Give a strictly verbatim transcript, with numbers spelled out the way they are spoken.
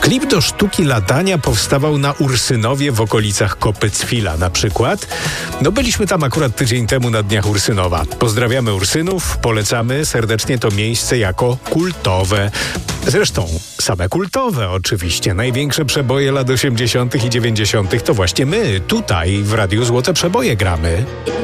Klip do sztuki latania powstawał na Ursynowie w okolicach Kopycwila na przykład. No byliśmy tam akurat tydzień temu na Dniach Ursynowa. Pozdrawiamy Ursynów, polecamy serdecznie to miejsce jako kultowe. Zresztą same kultowe oczywiście. Największe przeboje lat osiemdziesiątych i dziewięćdziesiątych to właśnie my tutaj w Radiu Złote Przeboje gramy.